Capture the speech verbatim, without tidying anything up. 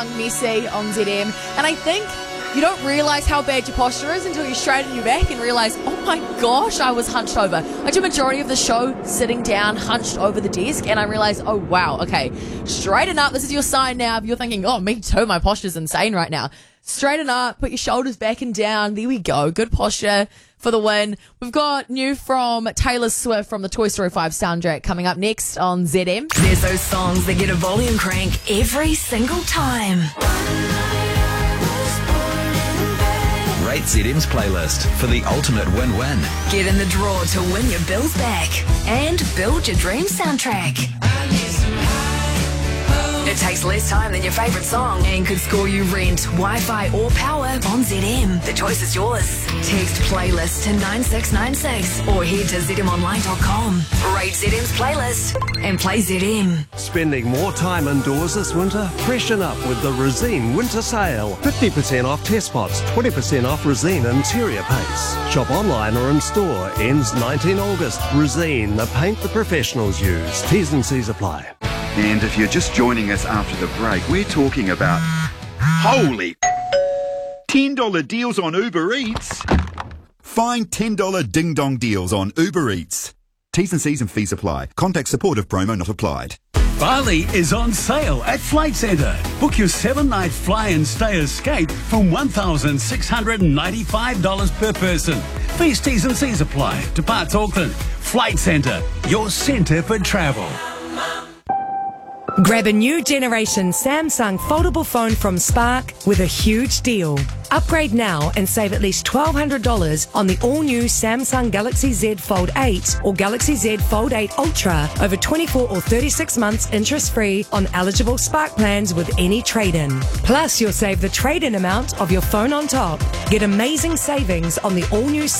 Young, Messi on Z M. And I think you don't realise how bad your posture is until you straighten your back and realise, oh my gosh, I was hunched over. I did a majority of the show sitting down, hunched over the desk, and I realised, oh wow, okay, straighten up. This is your sign now. If you're thinking, oh, me too, my posture's insane right now. Straighten up, put your shoulders back and down. There we go. Good posture for the win. We've got new from Taylor Swift from the Toy Story five soundtrack coming up next on Z M. There's those songs that get a volume crank every single time. Rate Z M's playlist for the ultimate win-win. Get in the draw to win your bills back and build your dream soundtrack. It takes less time than your favourite song and could score you rent, Wi-Fi or power on Z M. The choice is yours. Text playlist to nine six nine six or head to z m online dot com. Rate Z M's playlist and play Z M. Spending more time indoors this winter? Freshen up with the Resene Winter Sale. fifty percent off test pots, twenty percent off Resene interior paints. Shop online or in store. Ends nineteenth of August. Resene, the paint the professionals use. T's and C's apply. And if you're just joining us after the break, we're talking about holy ten dollar deals on Uber Eats. Find ten dollar ding-dong deals on Uber Eats. T's and C's and fees apply. Contact support if promo not applied. Bali is on sale at Flight Centre. Book your seven-night fly and stay escape from one thousand six hundred ninety-five dollars per person. Fees, T's and C's apply. Departs Auckland. Flight Centre, your centre for travel. Grab a new generation Samsung foldable phone from Spark with a huge deal. Upgrade now and save at least twelve hundred dollars on the all-new Samsung Galaxy Z Fold eight or Galaxy Z Fold eight Ultra over twenty-four or thirty-six months interest-free on eligible Spark plans with any trade-in. Plus, you'll save the trade-in amount of your phone on top. Get amazing savings on the all-new